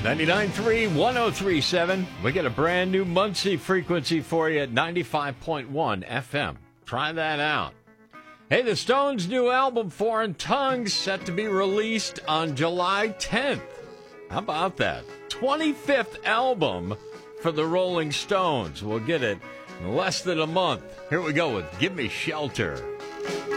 99.3, 103.7. We got a brand new Muncie frequency for you at 95.1 FM. Try that out. Hey, the Stones' new album, Foreign Tongues, set to be released on July 10th. How about that? 25th album for the Rolling Stones. We'll get it in less than a month. Here we go with Give Me Shelter.